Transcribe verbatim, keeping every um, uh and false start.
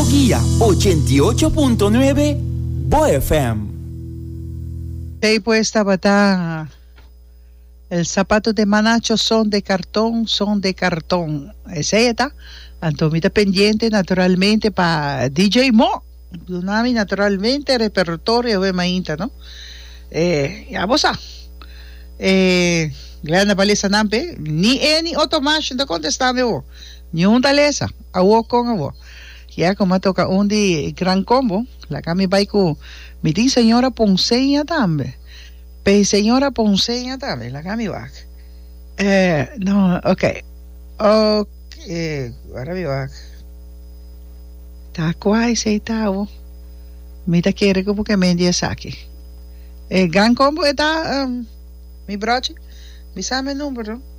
Guía ochenta y ocho punto nueve Bo F M. Hey, pues estaba tan... El zapato de Manacho son de cartón, son de cartón. Ese está. Antomita pendiente naturalmente para D J Mo. Dunami naturalmente repertorio de mainta, ¿no? Eh, ya vos a. Eh, Glenda Palesa Nampe, ni eni otomash no contestame vos. Ni un talesa, a vos con a vos. Ya como toca un di gran combo, la cami baiku, mi di señora Ponceña también. Pe señora Ponceña también, la cami back. Eh, no, ok. Ok, ahora mi back. Está quasi seitavo. Mira quiere como que me endia saque. El gran combo está, um, mi broche, mi sabe el número.